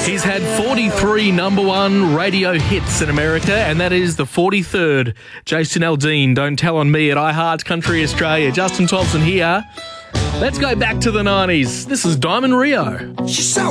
He's had 43 number one radio hits in America, and that is the 43rd. Jason Aldean, Don't Tell on Me at iHeart Country Australia. Justin Thompson here. Let's go back to the 90s. This is Diamond Rio. She's so